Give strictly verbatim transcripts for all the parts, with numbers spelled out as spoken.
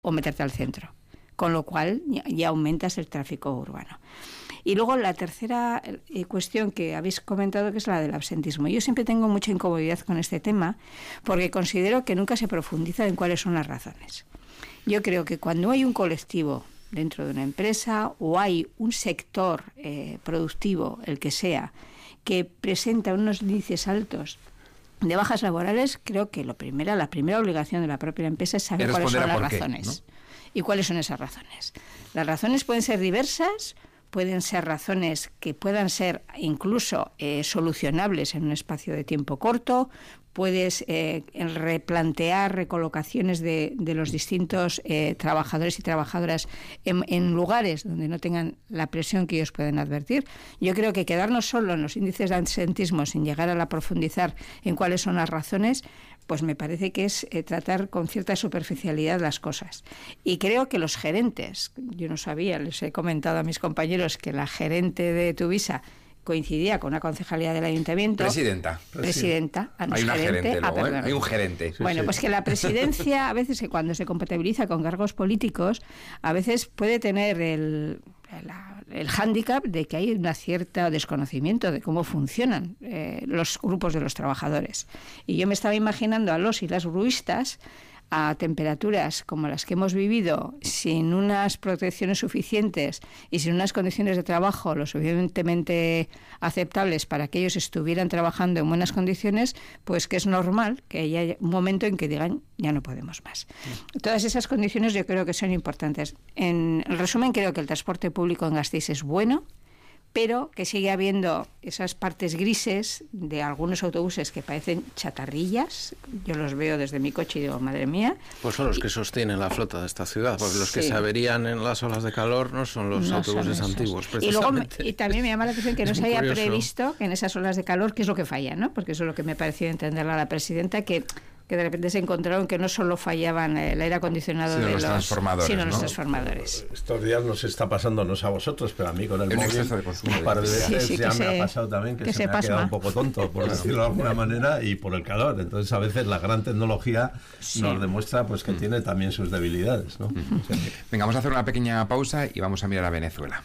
o meterte al centro, con lo cual ya, ya aumentas el tráfico urbano. Y luego la tercera eh, cuestión que habéis comentado, que es la del absentismo. Yo siempre tengo mucha incomodidad con este tema porque considero que nunca se profundiza en cuáles son las razones. Yo creo que cuando hay un colectivo dentro de una empresa o hay un sector eh, productivo, el que sea, que presenta unos índices altos de bajas laborales, creo que lo primera, la primera obligación de la propia empresa es saber cuáles son las razones. ¿No? ¿Y cuáles son esas razones? Las razones pueden ser diversas, pueden ser razones que puedan ser incluso eh, solucionables en un espacio de tiempo corto. Puedes eh, replantear recolocaciones de, de los distintos eh, trabajadores y trabajadoras en, en lugares donde no tengan la presión que ellos pueden advertir. Yo creo que quedarnos solo en los índices de absentismo sin llegar a la profundizar en cuáles son las razones, pues me parece que es eh, tratar con cierta superficialidad las cosas. Y creo que los gerentes, yo no sabía, les he comentado a mis compañeros que la gerente de Tuvisa coincidía con una concejalía del ayuntamiento. Presidenta. Presidenta. Ah, no hay una gerente, gerente luego, ah, ¿eh? Hay un gerente. Sí, bueno, sí. Pues que la presidencia, a veces que cuando se compatibiliza con cargos políticos, a veces puede tener el, la, el hándicap de que hay un cierto desconocimiento de cómo funcionan eh, los grupos de los trabajadores. Y yo me estaba imaginando a los y las gruistas a temperaturas como las que hemos vivido, sin unas protecciones suficientes y sin unas condiciones de trabajo lo suficientemente aceptables para que ellos estuvieran trabajando en buenas condiciones, pues que es normal que haya un momento en que digan ya no podemos más. Todas esas condiciones yo creo que son importantes. En resumen, creo que el transporte público en Gasteiz es bueno, pero que sigue habiendo esas partes grises de algunos autobuses que parecen chatarrillas. Yo los veo desde mi coche y digo, madre mía. Pues son los que sostienen la flota de esta ciudad, porque los sí. que se averían en las olas de calor no son los no autobuses son antiguos, precisamente. Y, luego, y también me llama la atención que no se haya curioso. previsto que en esas olas de calor, qué es lo que falla, ¿no? Porque eso es lo que me pareció entenderla a la presidenta, que... que de repente se encontraron que no solo fallaban el aire acondicionado sino de los, los transformadores, sino ¿no? los transformadores. Estos días nos está pasando, no sé a vosotros, pero a mí con el, el móvil un par de veces sí, sí, ya se, me ha pasado también que, que se, se me pasma. ha quedado un poco tonto, por decirlo de alguna manera, y por el calor. Entonces a veces la gran tecnología sí. nos demuestra pues que mm. tiene también sus debilidades, ¿no? Mm. O sea, que... Venga, vamos a hacer una pequeña pausa y vamos a mirar a Venezuela.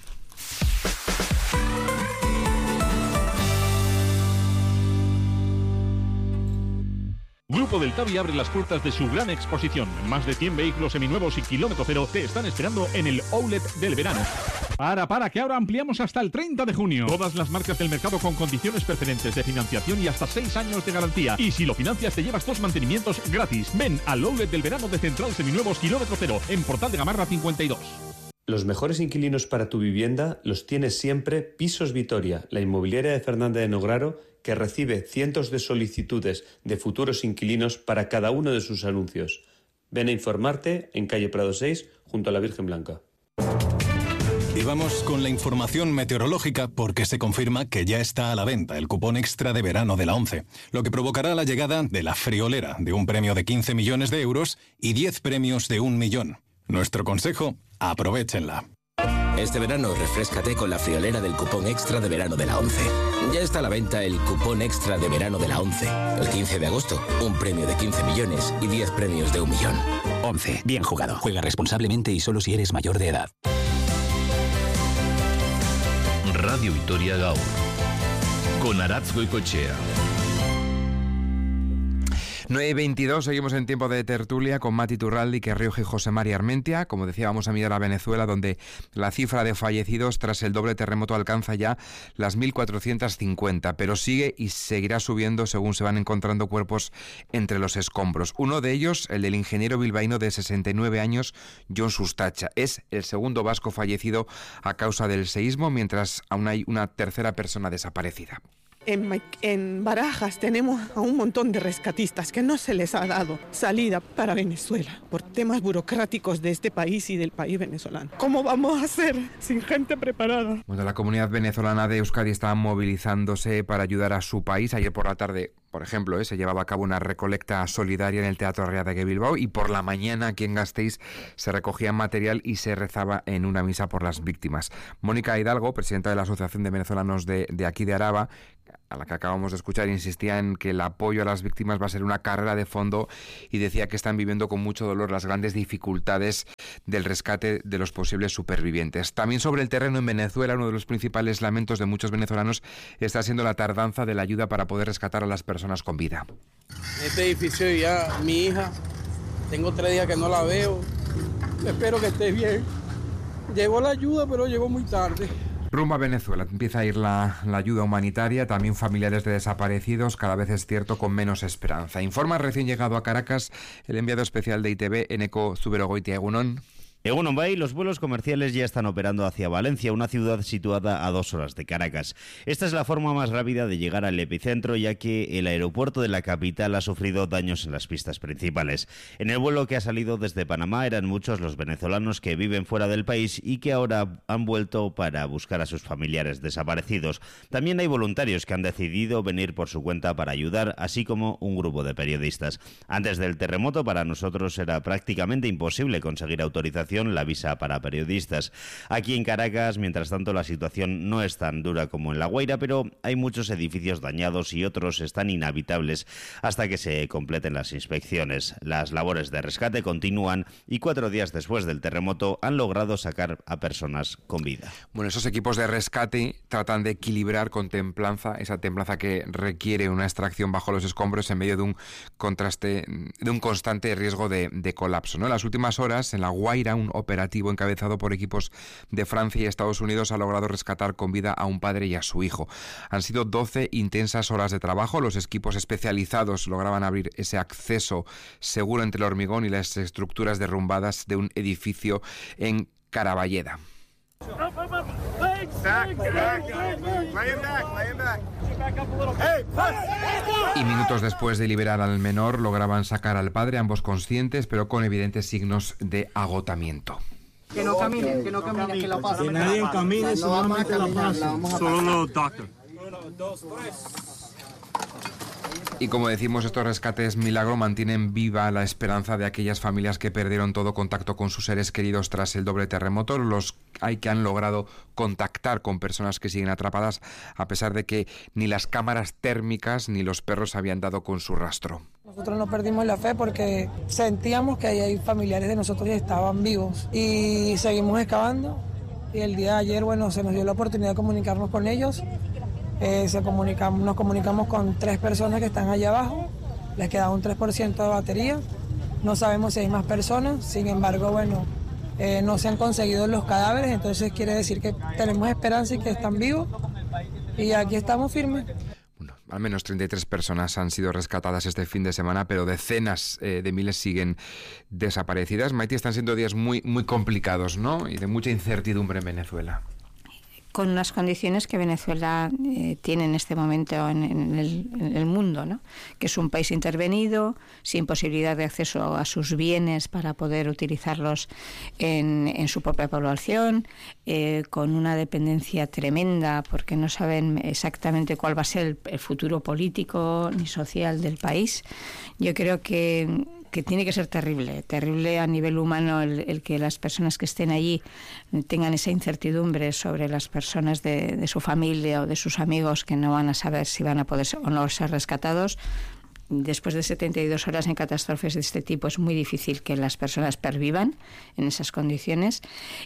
Grupo del Tavi abre las puertas de su gran exposición. Más de cien vehículos seminuevos y kilómetro cero te están esperando en el Outlet del verano. Para, para, que ahora ampliamos hasta el treinta de junio. Todas las marcas del mercado con condiciones preferentes de financiación y hasta seis años de garantía. Y si lo financias te llevas dos mantenimientos gratis. Ven al Outlet del verano de Central Seminuevos kilómetro cero en Portal de Gamarra cincuenta y dos. Los mejores inquilinos para tu vivienda los tiene siempre Pisos Vitoria, la inmobiliaria de Fernández de Nograro, que recibe cientos de solicitudes de futuros inquilinos para cada uno de sus anuncios. Ven a informarte en calle Prado seis, junto a la Virgen Blanca. Y vamos con la información meteorológica porque se confirma que ya está a la venta el cupón extra de verano de la ONCE, lo que provocará la llegada de la friolera de un premio de quince millones de euros y diez premios de un millón. Nuestro consejo, aprovéchenla. Este verano refréscate con la friolera del cupón extra de verano de la ONCE. Ya está a la venta el cupón extra de verano de la ONCE. El quince de agosto, un premio de quince millones y diez premios de un millón. ONCE, bien jugado. Juega responsablemente y solo si eres mayor de edad. Radio Vitoria Gaur, con Aratz Goicoechea. nueve y veintidós, seguimos en tiempo de tertulia con Mati Turralde, que Rioja y José María Armentia. Como decía, vamos a mirar a Venezuela, donde la cifra de fallecidos tras el doble terremoto alcanza ya las mil cuatrocientos cincuenta, pero sigue y seguirá subiendo según se van encontrando cuerpos entre los escombros. Uno de ellos, el del ingeniero bilbaíno de sesenta y nueve años, Jon Sustacha. Es el segundo vasco fallecido a causa del seísmo, mientras aún hay una tercera persona desaparecida. En, en Barajas tenemos a un montón de rescatistas que no se les ha dado salida para Venezuela por temas burocráticos de este país y del país venezolano. ¿Cómo vamos a hacer sin gente preparada? Bueno, la comunidad venezolana de Euskadi está movilizándose para ayudar a su país. Ayer por la tarde, por ejemplo, ¿eh? se llevaba a cabo una recolecta solidaria en el Teatro Arriaga de Bilbao, y por la mañana aquí en Gasteiz se recogía material y se rezaba en una misa por las víctimas. Mónica Hidalgo, presidenta de la Asociación de Venezolanos de, de aquí de Araba, a la que acabamos de escuchar, insistía en que el apoyo a las víctimas va a ser una carrera de fondo y decía que están viviendo con mucho dolor las grandes dificultades del rescate de los posibles supervivientes. También sobre el terreno en Venezuela, uno de los principales lamentos de muchos venezolanos está siendo la tardanza de la ayuda para poder rescatar a las personas con vida. Este edificio ya, mi hija, tengo tres días que no la veo, espero que esté bien. Llegó la ayuda, pero llegó muy tarde. Rumbo a Venezuela empieza a ir la, la ayuda humanitaria, también familiares de desaparecidos, cada vez es cierto con menos esperanza. Informa recién llegado a Caracas el enviado especial de I T V, Eneko Zuberogoitia. Egunon. Egunon Bay, los vuelos comerciales ya están operando hacia Valencia, una ciudad situada a dos horas de Caracas. Esta es la forma más rápida de llegar al epicentro, ya que el aeropuerto de la capital ha sufrido daños en las pistas principales. En el vuelo que ha salido desde Panamá eran muchos los venezolanos que viven fuera del país y que ahora han vuelto para buscar a sus familiares desaparecidos. También hay voluntarios que han decidido venir por su cuenta para ayudar, así como un grupo de periodistas. Antes del terremoto, para nosotros era prácticamente imposible conseguir autorización la visa para periodistas. Aquí en Caracas, mientras tanto, la situación no es tan dura como en La Guaira, pero hay muchos edificios dañados y otros están inhabitables hasta que se completen las inspecciones. Las labores de rescate continúan y cuatro días después del terremoto han logrado sacar a personas con vida. Bueno, esos equipos de rescate tratan de equilibrar con templanza, esa templanza que requiere una extracción bajo los escombros en medio de un contraste, de un constante riesgo de, de colapso, ¿no? En las últimas horas, en La Guaira, un operativo encabezado por equipos de Francia y Estados Unidos ha logrado rescatar con vida a un padre y a su hijo. Han sido doce intensas horas de trabajo. Los equipos especializados lograban abrir ese acceso seguro entre el hormigón y las estructuras derrumbadas de un edificio en Caraballeda. Y minutos después de liberar al menor, lograban sacar al padre, ambos conscientes, pero con evidentes signos de agotamiento. Que no camine, que no camine, que la pase. Que nadie camine, solamente la pase. Solo doctor. Uno, dos, tres. Y como decimos, estos rescates milagro mantienen viva la esperanza de aquellas familias que perdieron todo contacto con sus seres queridos tras el doble terremoto. Los hay que han logrado contactar con personas que siguen atrapadas, a pesar de que ni las cámaras térmicas ni los perros habían dado con su rastro. Nosotros no perdimos la fe porque sentíamos que ahí hay familiares de nosotros que estaban vivos y seguimos excavando. Y el día de ayer, bueno, se nos dio la oportunidad de comunicarnos con ellos. Eh, se comunicamos, nos comunicamos con tres personas que están allá abajo, les queda un tres por ciento de batería, no sabemos si hay más personas, sin embargo, bueno, eh, no se han conseguido los cadáveres, entonces quiere decir que tenemos esperanza y que están vivos, y aquí estamos firmes. Bueno, al menos treinta y tres personas han sido rescatadas este fin de semana, pero decenas eh, de miles siguen desaparecidas. Maite, están siendo días muy, muy complicados, ¿no? Y de mucha incertidumbre en Venezuela. Con las condiciones que Venezuela eh, tiene en este momento en, en, el, en el mundo, ¿no? Que es un país intervenido, sin posibilidad de acceso a sus bienes para poder utilizarlos en, en su propia población, eh, con una dependencia tremenda porque no saben exactamente cuál va a ser el, el futuro político ni social del país. Yo creo que que tiene que ser terrible, terrible a nivel humano el, el que las personas que estén allí tengan esa incertidumbre sobre las personas de, de su familia o de sus amigos que no van a saber si van a poder o no ser rescatados. Después de setenta y dos horas en catástrofes de este tipo es muy difícil que las personas pervivan en esas condiciones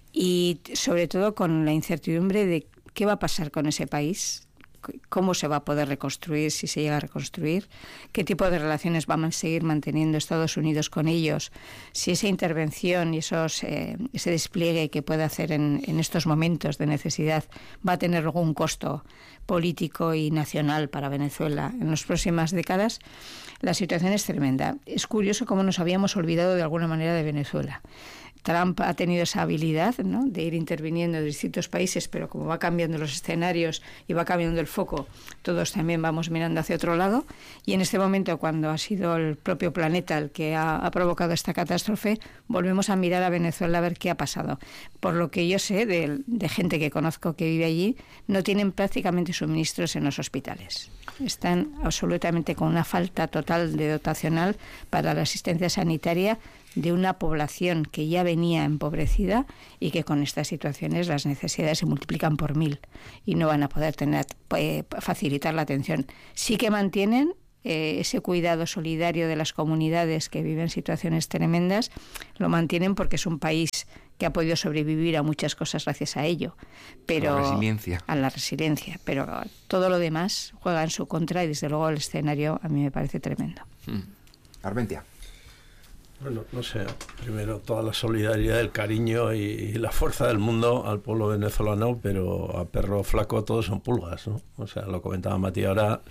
y sobre todo con la incertidumbre de qué va a pasar con ese país, cómo se va a poder reconstruir, si se llega a reconstruir, qué tipo de relaciones van a seguir manteniendo Estados Unidos con ellos, si esa intervención y esos, eh, ese despliegue que puede hacer en, en estos momentos de necesidad va a tener algún costo político y nacional para Venezuela en las próximas décadas. La situación es tremenda. Es curioso cómo nos habíamos olvidado de alguna manera de Venezuela. Trump ha tenido esa habilidad, ¿no?, de ir interviniendo en distintos países, pero como va cambiando los escenarios y va cambiando el foco, todos también vamos mirando hacia otro lado. Y en este momento, cuando ha sido el propio planeta el que ha, ha provocado esta catástrofe, volvemos a mirar a Venezuela a ver qué ha pasado. Por lo que yo sé de, de gente que conozco que vive allí, no tienen prácticamente suministros en los hospitales. Están absolutamente con una falta total de dotacional para la asistencia sanitaria de una población que ya venía empobrecida y que con estas situaciones las necesidades se multiplican por mil y no van a poder tener eh, facilitar la atención. Sí que mantienen eh, ese cuidado solidario de las comunidades que viven situaciones tremendas, lo mantienen porque es un país que ha podido sobrevivir a muchas cosas gracias a ello, pero la resiliencia. a la resiliencia, pero todo lo demás juega en su contra y desde luego el escenario a mí me parece tremendo. Mm. Armentia. Bueno, no sé, primero toda la solidaridad, el cariño y, y la fuerza del mundo al pueblo venezolano, pero a perro flaco todos son pulgas, ¿no? O sea, lo comentaba Mati ahora,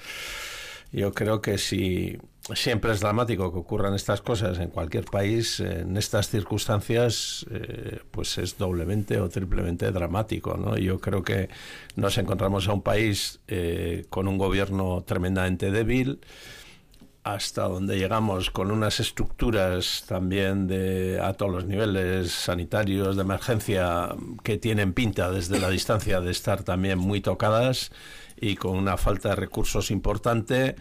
yo creo que si siempre es dramático que ocurran estas cosas en cualquier país, en estas circunstancias, eh, pues es doblemente o triplemente dramático, ¿no? Yo creo que nos encontramos a un país eh, con un gobierno tremendamente débil, hasta donde llegamos con unas estructuras también de a todos los niveles sanitarios de emergencia que tienen pinta desde la distancia de estar también muy tocadas y con una falta de recursos importante.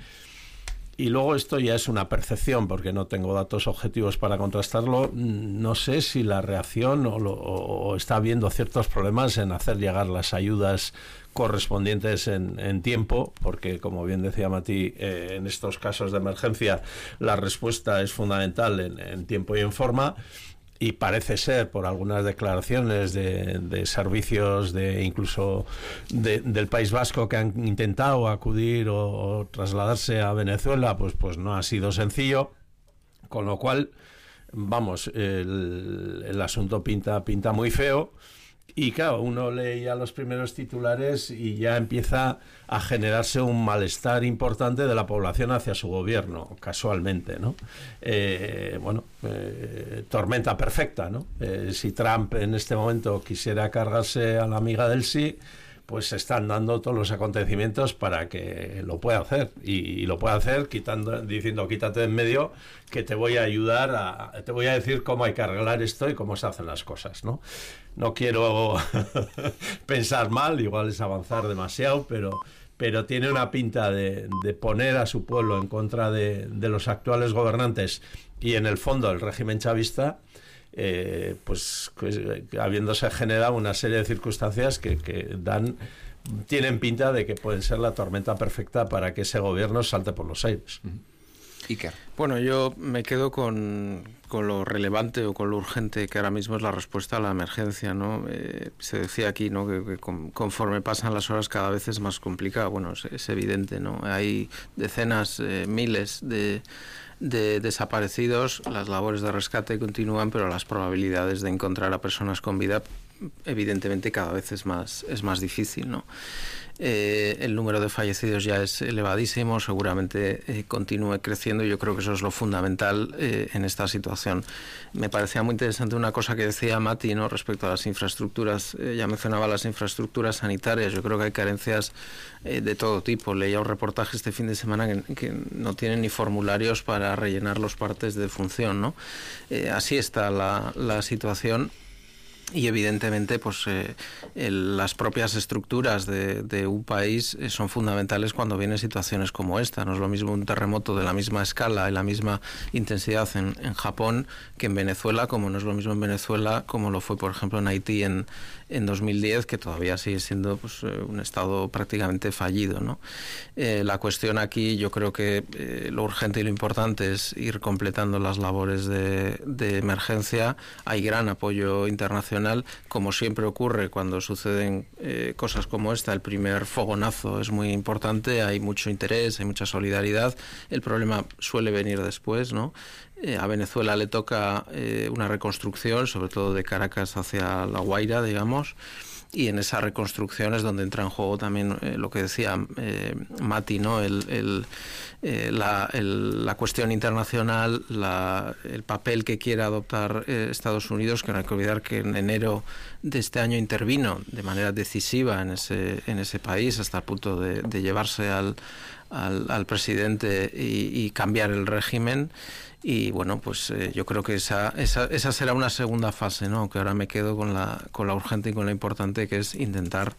Y luego esto ya es una percepción porque no tengo datos objetivos para contrastarlo. No sé si la reacción o, lo, o está habiendo ciertos problemas en hacer llegar las ayudas correspondientes en, en tiempo, porque como bien decía Mati, eh, en estos casos de emergencia la respuesta es fundamental en, en tiempo y en forma, y parece ser por algunas declaraciones de, de servicios de incluso de, del País Vasco que han intentado acudir o, o trasladarse a Venezuela, pues, pues no ha sido sencillo, con lo cual vamos, el, el asunto pinta, pinta muy feo. Y claro, uno lee ya los primeros titulares y ya empieza a generarse un malestar importante de la población hacia su gobierno, casualmente, ¿no? Eh, bueno, eh, tormenta perfecta, ¿no? Eh, si Trump en este momento quisiera cargarse a la amiga del sí, pues se están dando todos los acontecimientos para que lo pueda hacer. Y, y lo pueda hacer quitando, diciendo, quítate de en medio, que te voy a ayudar, a, te voy a decir cómo hay que arreglar esto y cómo se hacen las cosas, ¿no? No quiero pensar mal, igual es avanzar demasiado, pero, pero tiene una pinta de, de poner a su pueblo en contra de, de los actuales gobernantes y en el fondo el régimen chavista, eh, pues, pues habiéndose generado una serie de circunstancias que, que dan, tienen pinta de que pueden ser la tormenta perfecta para que ese gobierno salte por los aires. Iker. Bueno, yo me quedo con, con lo relevante o con lo urgente que ahora mismo es la respuesta a la emergencia, ¿no? Eh, se decía aquí, ¿no?, que, que con, conforme pasan las horas cada vez es más complicado. Bueno, es, es evidente, ¿no? Hay decenas, eh, miles de, de desaparecidos, las labores de rescate continúan, pero las probabilidades de encontrar a personas con vida evidentemente cada vez es más, es más difícil, ¿no? Eh, el número de fallecidos ya es elevadísimo, seguramente eh, continúe creciendo y yo creo que eso es lo fundamental eh, en esta situación. Me parecía muy interesante una cosa que decía Mati, ¿no?, respecto a las infraestructuras. Eh, ya mencionaba las infraestructuras sanitarias. Yo creo que hay carencias eh, de todo tipo. Leía un reportaje este fin de semana que, que no tienen ni formularios para rellenar los partes de función, ¿no? Eh, así está la, la situación. Y evidentemente pues eh, el, las propias estructuras de, de un país eh, son fundamentales cuando vienen situaciones como esta. No es lo mismo un terremoto de la misma escala y la misma intensidad en, en Japón que en Venezuela, como no es lo mismo en Venezuela como lo fue por ejemplo en Haití en, en dos mil diez, que todavía sigue siendo pues, eh, un estado prácticamente fallido, ¿no? Eh, la cuestión aquí, yo creo que eh, lo urgente y lo importante es ir completando las labores de, de emergencia. Hay gran apoyo internacional. Como siempre ocurre cuando suceden eh, cosas como esta, el primer fogonazo es muy importante, hay mucho interés, hay mucha solidaridad. El problema suele venir después, ¿no? Eh, a Venezuela le toca eh, una reconstrucción, sobre todo de Caracas hacia La Guaira, digamos. Y en esa reconstrucción es donde entra en juego también eh, lo que decía eh, Mati, ¿no? El, el, eh, la, el, la cuestión internacional, la, el papel que quiere adoptar eh, Estados Unidos, que no hay que olvidar que en enero de este año intervino de manera decisiva en ese, en ese país, hasta el punto de, de llevarse al, al, al presidente y, y cambiar el régimen. Y bueno, pues eh, yo creo que esa, esa, esa será una segunda fase, ¿no? Que ahora me quedo con la, con la urgente y con la importante, que es intentar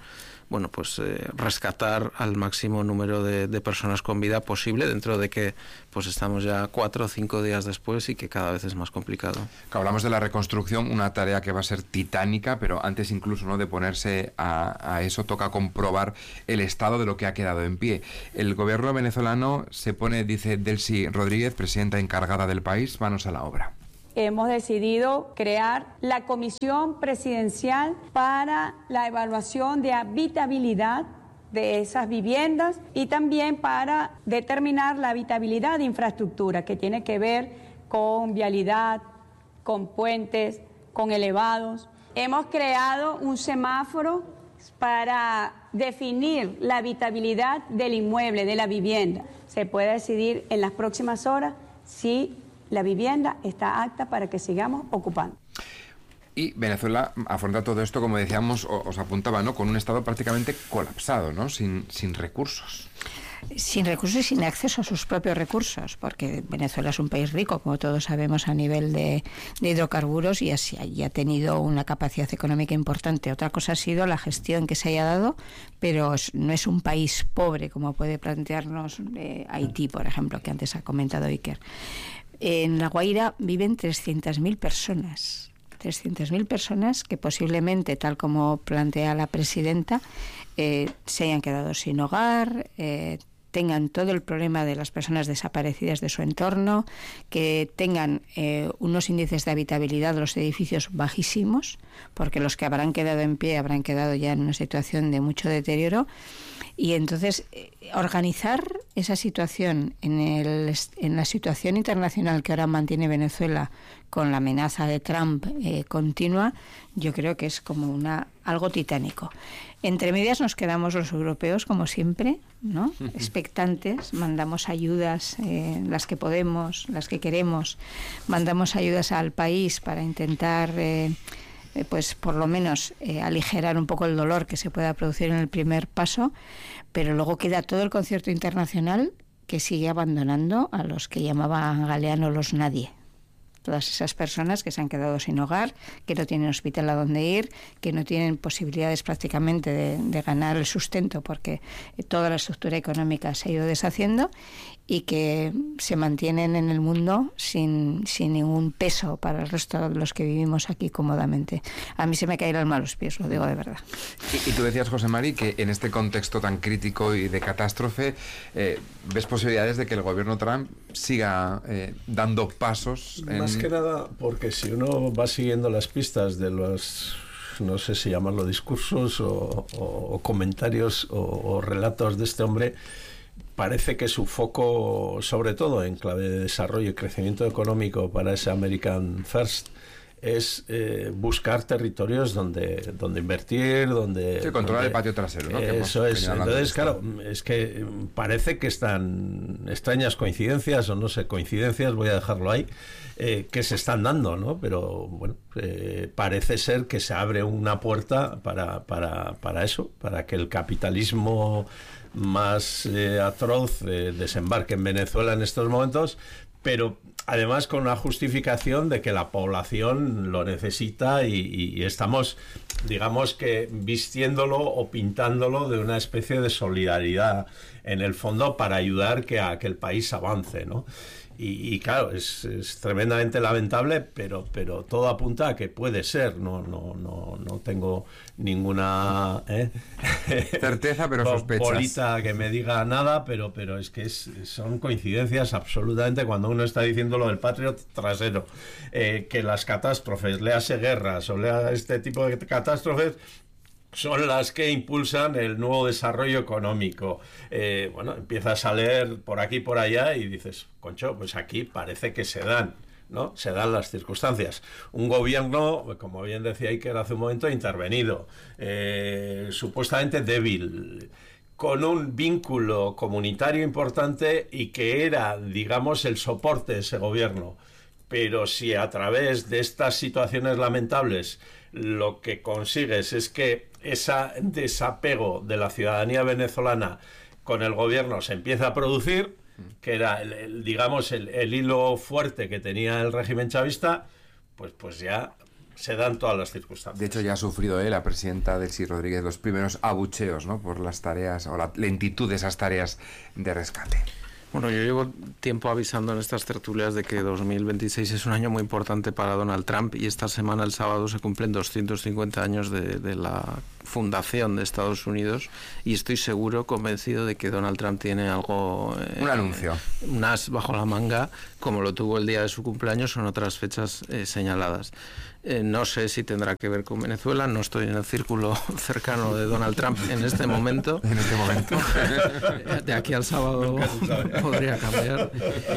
bueno, pues eh, rescatar al máximo número de, de personas con vida posible, dentro de que pues estamos ya cuatro o cinco días después y que cada vez es más complicado. Hablamos de la reconstrucción, una tarea que va a ser titánica, pero antes incluso, ¿no?, de ponerse a, a eso, toca comprobar el estado de lo que ha quedado en pie. El gobierno venezolano se pone, dice Delcy Rodríguez, presidenta encargada del país, manos a la obra. Hemos decidido crear la Comisión Presidencial para la evaluación de habitabilidad de esas viviendas y también para determinar la habitabilidad de infraestructura que tiene que ver con vialidad, con puentes, con elevados. Hemos creado un semáforo para definir la habitabilidad del inmueble, de la vivienda. Se puede decidir en las próximas horas si la vivienda está apta para que sigamos ocupando. Y Venezuela afronta todo esto, como decíamos, os apuntaba, ¿no?, con un estado prácticamente colapsado, ¿no?, sin, sin recursos. Sin recursos y sin acceso a sus propios recursos, porque Venezuela es un país rico, como todos sabemos, a nivel de, de hidrocarburos y, así, y ha tenido una capacidad económica importante. Otra cosa ha sido la gestión que se haya dado, pero no es un país pobre, como puede plantearnos eh, Haití, por ejemplo, que antes ha comentado Iker. En La Guaira viven trescientas mil personas, trescientas mil personas que posiblemente, tal como plantea la presidenta, eh, se hayan quedado sin hogar, eh, tengan todo el problema de las personas desaparecidas de su entorno, que tengan eh, unos índices de habitabilidad de los edificios bajísimos, porque los que habrán quedado en pie habrán quedado ya en una situación de mucho deterioro. Y entonces eh, organizar esa situación en, el, en la situación internacional que ahora mantiene Venezuela con la amenaza de Trump eh, continua, yo creo que es como una algo titánico. Entre medias nos quedamos los europeos, como siempre, ¿no?, expectantes, mandamos ayudas, eh, las que podemos, las que queremos, mandamos ayudas al país para intentar... Eh, Eh, pues por lo menos eh, aligerar un poco el dolor que se pueda producir en el primer paso, pero luego queda todo el concierto internacional que sigue abandonando a los que llamaba Galeano los nadie. Todas esas personas que se han quedado sin hogar, que no tienen hospital a donde ir, que no tienen posibilidades prácticamente de, de ganar el sustento porque toda la estructura económica se ha ido deshaciendo y que se mantienen en el mundo sin, sin ningún peso para el resto de los que vivimos aquí cómodamente. A mí se me cae el alma a los pies, lo digo de verdad. Y, y tú decías, José Mari, que en este contexto tan crítico y de catástrofe, eh, ¿ves posibilidades de que el gobierno Trump siga eh, dando pasos? En... Más que nada, porque si uno va siguiendo las pistas de los, no sé si llamarlo discursos o, o, o comentarios o, o relatos de este hombre, parece que su foco, sobre todo en clave de desarrollo y crecimiento económico para ese American First, es eh, buscar territorios donde donde invertir, donde... Sí, controlar donde, el patio trasero, ¿no? Eso es. Entonces, claro, es que parece que están extrañas coincidencias, o no sé, coincidencias, voy a dejarlo ahí, eh, que se están dando, ¿no? Pero, bueno, eh, parece ser que se abre una puerta para, para, para eso, para que el capitalismo más eh, atroz eh, desembarque en Venezuela en estos momentos, pero además con una justificación de que la población lo necesita y, y, y estamos, digamos que vistiéndolo o pintándolo de una especie de solidaridad en el fondo para ayudar que a que el país avance, ¿no? Y, y claro, es, es tremendamente lamentable, pero pero todo apunta a que puede ser. No no no no tengo ninguna ¿eh? certeza, pero sospechas. Bolita que me diga nada, pero pero es que es, son coincidencias absolutamente cuando uno está diciendo lo del patio trasero, eh, que las catástrofes, léase guerras o lea este tipo de catástrofes, son las que impulsan el nuevo desarrollo económico. Eh, bueno, empiezas a leer por aquí y por allá y dices, concho, pues aquí parece que se dan, ¿no? Se dan las circunstancias. Un gobierno, como bien decía Iker hace un momento, intervenido, eh, supuestamente débil, con un vínculo comunitario importante y que era, digamos, el soporte de ese gobierno. Pero si a través de estas situaciones lamentables lo que consigues es que ese desapego de la ciudadanía venezolana con el gobierno se empieza a producir, que era, el, el, digamos, el, el hilo fuerte que tenía el régimen chavista, pues, pues ya se dan todas las circunstancias. De hecho, ya ha sufrido eh, la presidenta Delcy Rodríguez los primeros abucheos, ¿no?, por las tareas o la lentitud de esas tareas de rescate. Bueno, yo llevo tiempo avisando en estas tertulias de que dos mil veintiséis es un año muy importante para Donald Trump, y esta semana, el sábado, se cumplen doscientos cincuenta años de, de la fundación de Estados Unidos, y estoy seguro, convencido de que Donald Trump tiene algo... Eh, un anuncio. Un as bajo la manga, como lo tuvo el día de su cumpleaños o en otras fechas eh, señaladas. Eh, no sé si tendrá que ver con Venezuela, no estoy en el círculo cercano de Donald Trump en este momento. En este momento. De aquí al sábado podría cambiar.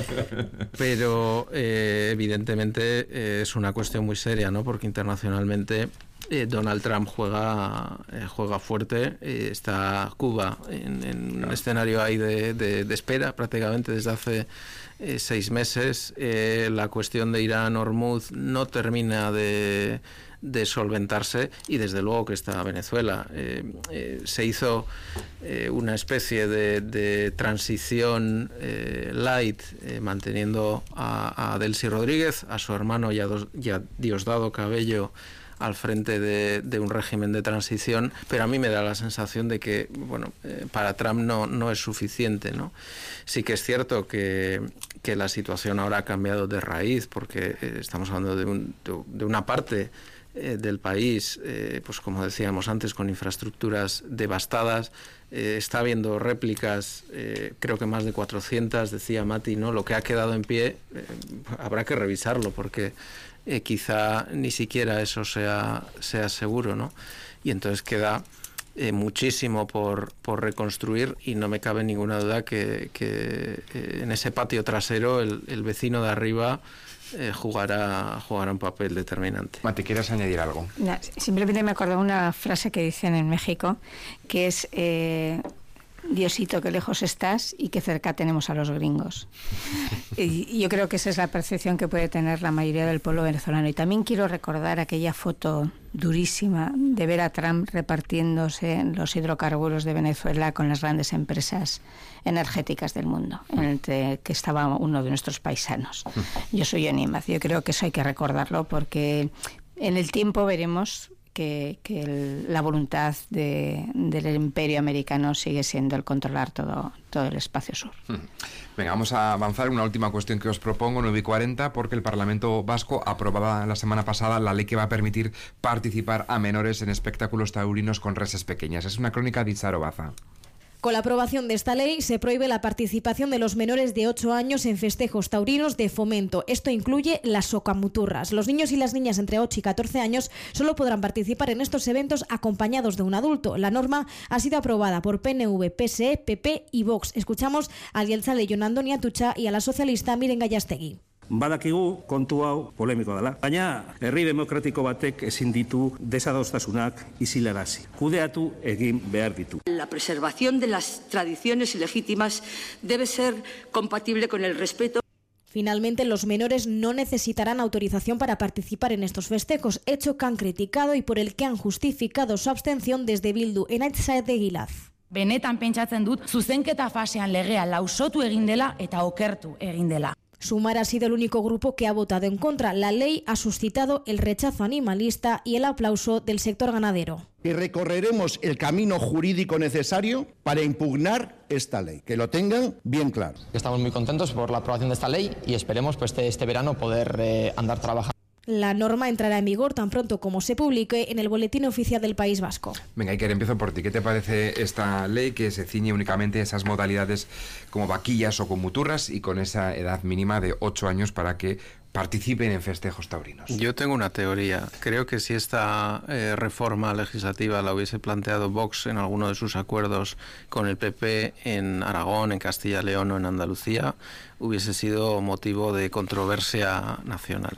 Pero eh, evidentemente eh, es una cuestión muy seria, ¿no? Porque internacionalmente eh, Donald Trump juega, eh, juega fuerte. Eh, está Cuba en, en claro. un escenario ahí de, de, de espera prácticamente desde hace... Eh, seis meses. Eh, la cuestión de Irán, Hormuz, no termina de, de solventarse, y desde luego que está Venezuela. Eh, eh, se hizo eh, una especie de, de transición eh, light, eh, manteniendo a, a Delcy Rodríguez, a su hermano y a, dos, y a Diosdado Cabello al frente de, de un régimen de transición, pero a mí me da la sensación de que, bueno, eh, para Trump no, no es suficiente, ¿no? Sí que es cierto que, que la situación ahora ha cambiado de raíz, porque eh, estamos hablando de, un, de, de una parte eh, del país, eh, pues como decíamos antes, con infraestructuras devastadas. Eh, está habiendo réplicas, eh, creo que más de cuatrocientas, decía Mati, ¿no? Lo que ha quedado en pie eh, habrá que revisarlo, porque Eh, quizá ni siquiera eso sea, sea seguro, ¿no? Y entonces queda eh, muchísimo por, por reconstruir, y no me cabe ninguna duda que, que eh, en ese patio trasero el, el vecino de arriba eh, jugará, jugará un papel determinante. Mati, ¿quieres añadir algo? No, simplemente me acordaba una frase que dicen en México, que es... Eh, Diosito, qué lejos estás y qué cerca tenemos a los gringos. Y yo creo que esa es la percepción que puede tener la mayoría del pueblo venezolano. Y también quiero recordar aquella foto durísima de ver a Trump repartiéndose los hidrocarburos de Venezuela con las grandes empresas energéticas del mundo, entre que estaba uno de nuestros paisanos. Yo soy Yonímaz. Yo creo que eso hay que recordarlo, porque en el tiempo veremos que, que el, la voluntad de, del imperio americano sigue siendo el controlar todo, todo el espacio sur. Venga, vamos a avanzar. Una última cuestión que os propongo, nueve y cuarenta, porque el Parlamento Vasco aprobaba la semana pasada la ley que va a permitir participar a menores en espectáculos taurinos con reses pequeñas. Es una crónica de Itzaro Baza. Con la aprobación de esta ley se prohíbe la participación de los menores de ocho años en festejos taurinos de fomento. Esto incluye las socamuturras. Los niños y las niñas entre ocho y catorce años solo podrán participar en estos eventos acompañados de un adulto. La norma ha sido aprobada por P N V, P S E, P P y Vox. Escuchamos al jeltzale Jon Andoni Atutxa y a la socialista Miren Gallastegui. Badakigu kontu hau polemiko dela. Baina herri demokratiko batek ezin ditu desadostasunak isilarazi. Kudeatu egin behar ditu. La preservación de las tradiciones legítimas debe ser compatible con el respeto. Finalmente, los menores no necesitarán autorización para participar en estos festejos, hecho que han criticado y por el que han justificado su abstención desde Bildu. Enaitz Saetegilaz. Benetan pentsatzen dut, zuzenketa fasean legea lausotu egin dela eta okertu egin dela. Sumar ha sido el único grupo que ha votado en contra. La ley ha suscitado el rechazo animalista y el aplauso del sector ganadero. Y recorreremos el camino jurídico necesario para impugnar esta ley. Que lo tengan bien claro. Estamos muy contentos por la aprobación de esta ley y esperemos pues, este, este verano poder eh, andar trabajando. La norma entrará en vigor tan pronto como se publique en el Boletín Oficial del País Vasco. Venga, Iker, empiezo por ti. ¿Qué te parece esta ley que se ciñe únicamente a esas modalidades como vaquillas o comuturras y con esa edad mínima de ocho años para que participen en festejos taurinos? Yo tengo una teoría. Creo que si esta eh, reforma legislativa la hubiese planteado Vox en alguno de sus acuerdos con el P P en Aragón, en Castilla y León o en Andalucía, hubiese sido motivo de controversia nacional.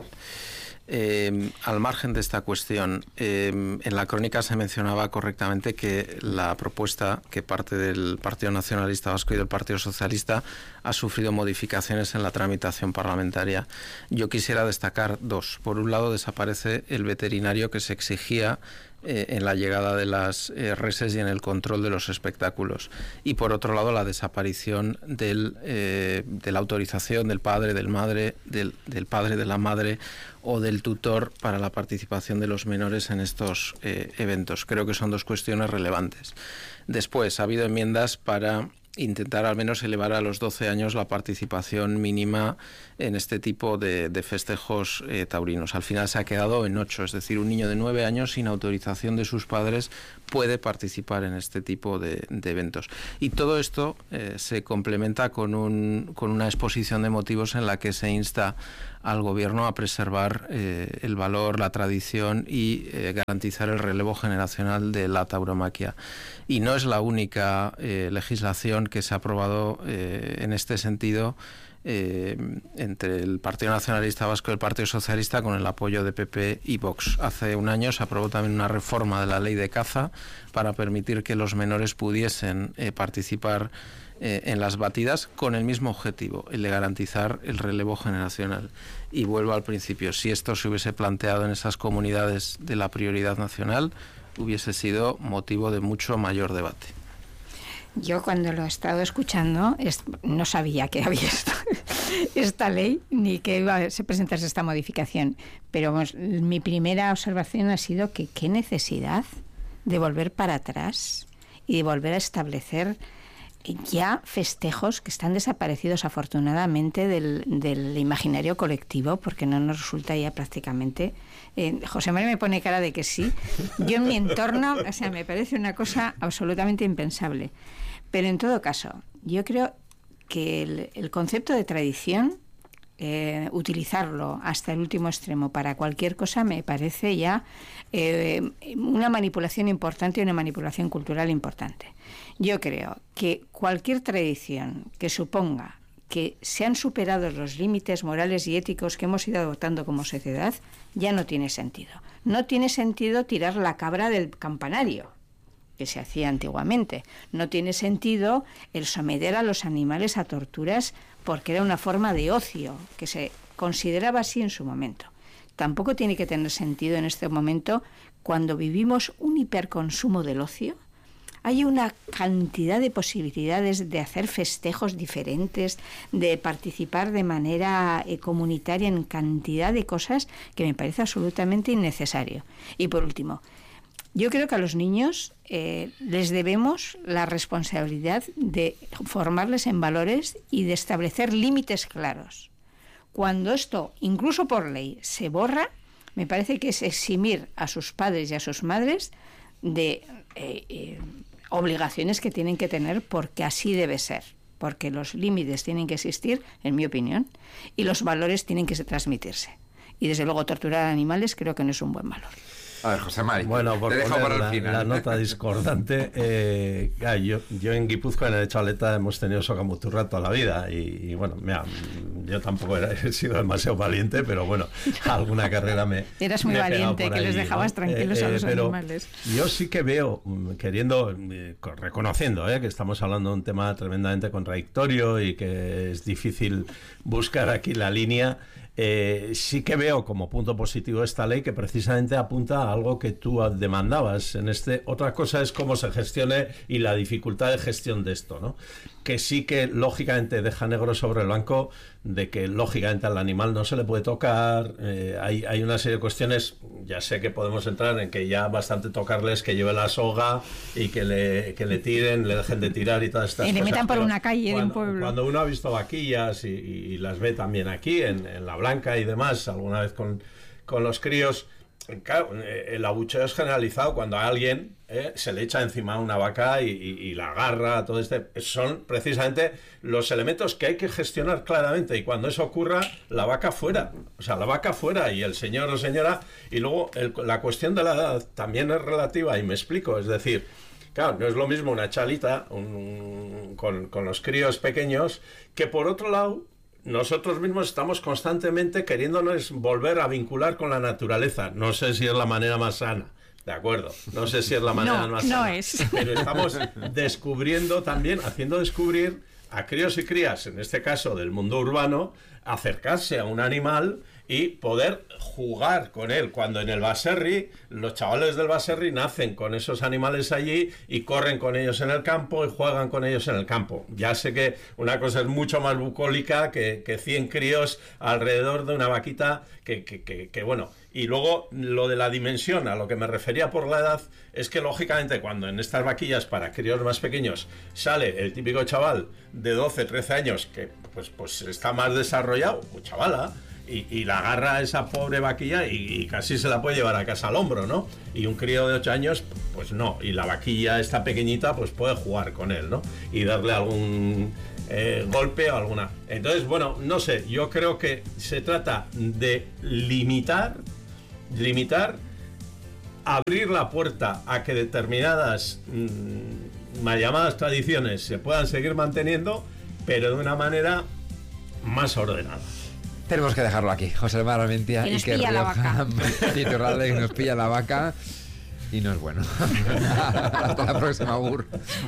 Eh, al margen de esta cuestión, eh, en la crónica se mencionaba correctamente que la propuesta que parte del Partido Nacionalista Vasco y del Partido Socialista ha sufrido modificaciones en la tramitación parlamentaria. Yo quisiera destacar dos. Por un lado, desaparece el veterinario que se exigía eh, en la llegada de las eh, reses y en el control de los espectáculos. Y por otro lado, la desaparición del, eh, de la autorización del padre, del madre, del, del padre, de la madre o del tutor para la participación de los menores en estos eh, eventos. Creo que son dos cuestiones relevantes. Después, ha habido enmiendas para intentar al menos elevar a los doce años la participación mínima en este tipo de, de festejos eh, taurinos. Al final se ha quedado en ocho, es decir, un niño de nueve años sin autorización de sus padres puede participar en este tipo de, de eventos. Y todo esto eh, se complementa con, un, con una exposición de motivos en la que se insta al Gobierno a preservar eh, el valor, la tradición y eh, garantizar el relevo generacional de la tauromaquia. Y no es la única eh, legislación que se ha aprobado eh, en este sentido eh, entre el Partido Nacionalista Vasco y el Partido Socialista con el apoyo de P P y Vox. Hace un año se aprobó también una reforma de la ley de caza para permitir que los menores pudiesen eh, participar eh, en las batidas con el mismo objetivo, el de garantizar el relevo generacional. Y vuelvo al principio, si esto se hubiese planteado en esas comunidades de la prioridad nacional, hubiese sido motivo de mucho mayor debate. Yo cuando lo he estado escuchando es, no sabía que había esta, esta ley ni que iba a presentarse esta modificación, pero pues, mi primera observación ha sido que qué necesidad de volver para atrás y de volver a establecer ya festejos que están desaparecidos afortunadamente del, del imaginario colectivo, porque no nos resulta ya prácticamente... Eh, José María me pone cara de que sí. Yo en mi entorno, o sea, me parece una cosa absolutamente impensable. Pero en todo caso, yo creo que el, el concepto de tradición, eh, utilizarlo hasta el último extremo para cualquier cosa, me parece ya eh, una manipulación importante y una manipulación cultural importante. Yo creo que cualquier tradición que suponga que se han superado los límites morales y éticos que hemos ido adoptando como sociedad, ya no tiene sentido. No tiene sentido tirar la cabra del campanario, que se hacía antiguamente. No tiene sentido el someter a los animales a torturas porque era una forma de ocio, que se consideraba así en su momento. Tampoco tiene que tener sentido en este momento, cuando vivimos un hiperconsumo del ocio. Hay una cantidad de posibilidades de hacer festejos diferentes, de participar de manera eh, comunitaria en cantidad de cosas que me parece absolutamente innecesario. Y por último, yo creo que a los niños eh, les debemos la responsabilidad de formarles en valores y de establecer límites claros. Cuando esto, incluso por ley, se borra, me parece que es eximir a sus padres y a sus madres de eh, eh, obligaciones que tienen que tener, porque así debe ser, porque los límites tienen que existir, en mi opinión, y los valores tienen que transmitirse. Y desde luego torturar a animales creo que no es un buen valor. A ver, José Mari, bueno, por te dejo para el la, final. La nota discordante. Eh, ah, yo, yo en Guipúzcoa, en el Chaleta, hemos tenido socamuturra toda la vida. Y, y bueno, mira, yo tampoco era, he sido demasiado valiente, pero bueno, alguna carrera me. Eras muy me valiente, que ahí, les dejabas ¿no? tranquilos eh, a los eh, pero animales. Yo sí que veo, queriendo, eh, reconociendo eh, que estamos hablando de un tema tremendamente contradictorio y que es difícil buscar aquí la línea. Eh, sí que veo como punto positivo esta ley, que precisamente apunta a algo que tú demandabas en este. Otra cosa es cómo se gestione y la dificultad de gestión de esto, ¿no? Que sí que lógicamente deja negro sobre blanco de que lógicamente al animal no se le puede tocar. Eh, hay, hay una serie de cuestiones. Ya sé que podemos entrar en que ya bastante tocarles, que lleve la soga y que le, que le tiren, le dejen de tirar y todas estas cosas. Y le metan por Pero una calle cuando, de un pueblo. Cuando uno ha visto vaquillas y, y las ve también aquí en, en La Blanca y demás, alguna vez con, con los críos, claro, el abucheo es generalizado cuando a alguien eh, se le echa encima una vaca y, y, y la agarra, todo este, son precisamente los elementos que hay que gestionar claramente, y cuando eso ocurra, la vaca fuera, o sea, la vaca fuera y el señor o señora. Y luego el, la cuestión de la edad también es relativa, y me explico, es decir, claro, no es lo mismo una chalita un, con, con los críos pequeños, que por otro lado nosotros mismos estamos constantemente queriéndonos volver a vincular con la naturaleza. No sé si es la manera más sana, de acuerdo, no sé si es la manera no, más no sana, es. pero estamos descubriendo también, haciendo descubrir a críos y crías, en este caso del mundo urbano, acercarse a un animal y poder jugar con él, cuando en el baserri los chavales del baserri nacen con esos animales allí y corren con ellos en el campo y juegan con ellos en el campo. Ya sé que una cosa es mucho más bucólica que, que cien críos alrededor de una vaquita que, que, que, que bueno. Y luego lo de la dimensión, a lo que me refería por la edad, es que lógicamente cuando en estas vaquillas para críos más pequeños sale el típico chaval de doce, trece años que pues, pues está más desarrollado, pues chavala, y, y la agarra a esa pobre vaquilla y, y casi se la puede llevar a casa al hombro, ¿no? Y un crío de ocho años, pues no, y la vaquilla esta pequeñita pues puede jugar con él, ¿no? Y darle algún eh, golpe o alguna... Entonces, bueno, no sé, yo creo que se trata de limitar limitar, abrir la puerta a que determinadas mmm, mal llamadas tradiciones se puedan seguir manteniendo, pero de una manera más ordenada. Tenemos que dejarlo aquí. José Mar Armentia y que Rioja Iturralde nos pilla la vaca y no es bueno. Hasta la próxima, Agur.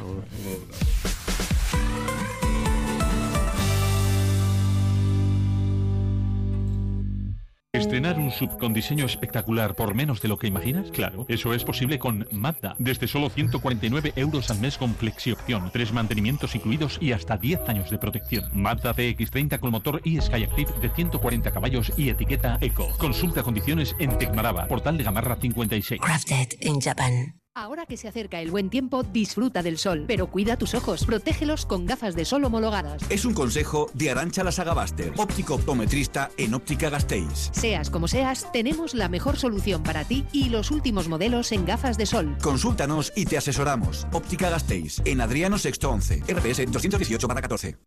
¿Estrenar un sub con diseño espectacular por menos de lo que imaginas? Claro, eso es posible con Mazda. Desde solo ciento cuarenta y nueve euros al mes con flexiopción, tres mantenimientos incluidos y hasta diez años de protección. Mazda C X treinta con motor y Skyactiv de ciento cuarenta caballos y etiqueta Eco. Consulta condiciones en Tecmaraba, Portal de Gamarra cincuenta y seis. Crafted in Japan. Ahora que se acerca el buen tiempo, disfruta del sol, pero cuida tus ojos, protégelos con gafas de sol homologadas. Es un consejo de Arantxa Lasagabaster, óptico optometrista en Óptica Gasteiz. Seas como seas, tenemos la mejor solución para ti y los últimos modelos en gafas de sol. Consúltanos y te asesoramos. Óptica Gasteiz, en Adriano Sexto once, R P S doscientos dieciocho barra catorce.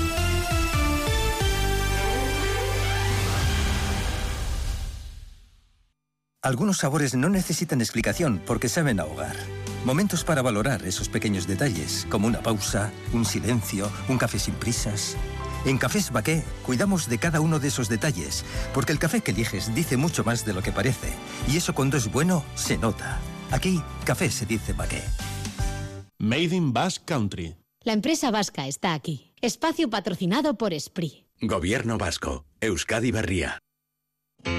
Algunos sabores no necesitan explicación porque saben a hogar. Momentos para valorar esos pequeños detalles, como una pausa, un silencio, un café sin prisas. En Cafés Baqué cuidamos de cada uno de esos detalles, porque el café que eliges dice mucho más de lo que parece. Y eso cuando es bueno, se nota. Aquí, café se dice Baqué. Made in Basque Country. La empresa vasca está aquí. Espacio patrocinado por Esprit. Gobierno vasco. Euskadi Berria.